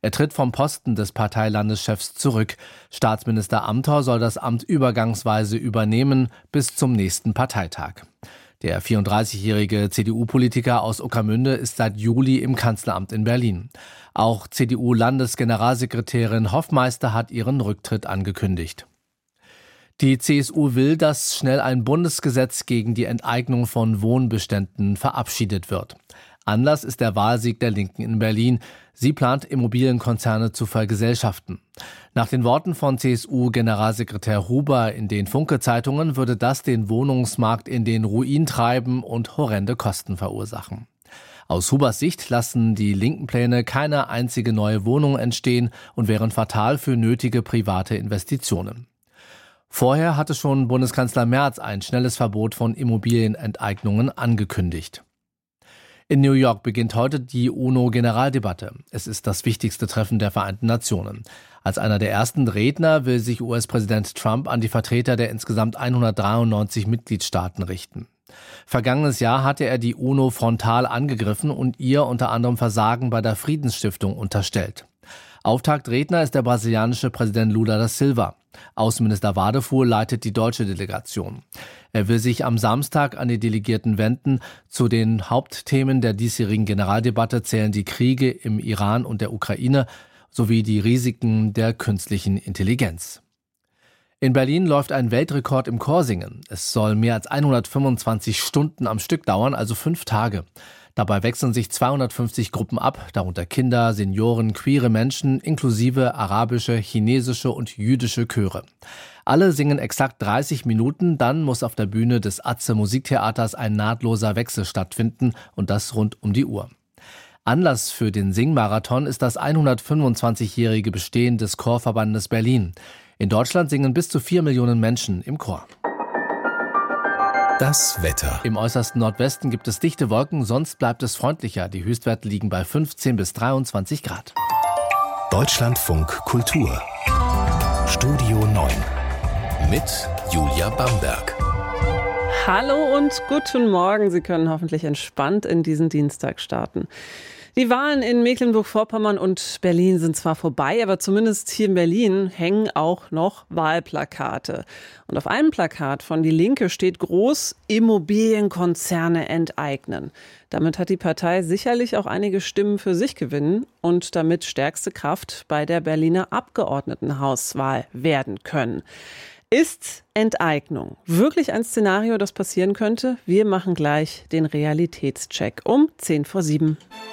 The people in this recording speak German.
Er tritt vom Posten des Parteilandeschefs zurück. Staatsminister Amthor soll das Amt übergangsweise übernehmen bis zum nächsten Parteitag. Der 34-jährige CDU-Politiker aus Ueckermünde ist seit Juli im Kanzleramt in Berlin. Auch CDU-Landesgeneralsekretärin Hoffmeister hat ihren Rücktritt angekündigt. Die CSU will, dass schnell ein Bundesgesetz gegen die Enteignung von Wohnbeständen verabschiedet wird. Anlass ist der Wahlsieg der Linken in Berlin. Sie plant, Immobilienkonzerne zu vergesellschaften. Nach den Worten von CSU-Generalsekretär Huber in den Funke-Zeitungen würde das den Wohnungsmarkt in den Ruin treiben und horrende Kosten verursachen. Aus Hubers Sicht lassen die linken Pläne keine einzige neue Wohnung entstehen und wären fatal für nötige private Investitionen. Vorher hatte schon Bundeskanzler Merz ein schnelles Verbot von Immobilienenteignungen angekündigt. In New York beginnt heute die UNO-Generaldebatte. Es ist das wichtigste Treffen der Vereinten Nationen. Als einer der ersten Redner will sich US-Präsident Trump an die Vertreter der insgesamt 193 Mitgliedstaaten richten. Vergangenes Jahr hatte er die UNO frontal angegriffen und ihr unter anderem Versagen bei der Friedensstiftung unterstellt. Auftaktredner ist der brasilianische Präsident Lula da Silva. Außenminister Wadefuhl leitet die deutsche Delegation. Er will sich am Samstag an die Delegierten wenden. Zu den Hauptthemen der diesjährigen Generaldebatte zählen die Kriege im Iran und der Ukraine sowie die Risiken der künstlichen Intelligenz. In Berlin läuft ein Weltrekord im Chorsingen. Es soll mehr als 125 Stunden am Stück dauern, also 5 Tage. Dabei wechseln sich 250 Gruppen ab, darunter Kinder, Senioren, queere Menschen, inklusive arabische, chinesische und jüdische Chöre. Alle singen exakt 30 Minuten, dann muss auf der Bühne des Atze Musiktheaters ein nahtloser Wechsel stattfinden und das rund um die Uhr. Anlass für den Singmarathon ist das 125-jährige Bestehen des Chorverbandes Berlin. In Deutschland singen bis zu 4 Millionen Menschen im Chor. Das Wetter. Im äußersten Nordwesten gibt es dichte Wolken, sonst bleibt es freundlicher. Die Höchstwerte liegen bei 15 bis 23 Grad. Deutschlandfunk Kultur. Studio 9. Mit Julia Bamberg. Hallo und guten Morgen. Sie können hoffentlich entspannt in diesen Dienstag starten. Die Wahlen in Mecklenburg-Vorpommern und Berlin sind zwar vorbei, aber zumindest hier in Berlin hängen auch noch Wahlplakate. Und auf einem Plakat von Die Linke steht groß: Immobilienkonzerne enteignen. Damit hat die Partei sicherlich auch einige Stimmen für sich gewinnen und damit stärkste Kraft bei der Berliner Abgeordnetenhauswahl werden können. Ist Enteignung wirklich ein Szenario, das passieren könnte? Wir machen gleich den Realitätscheck um 6:50.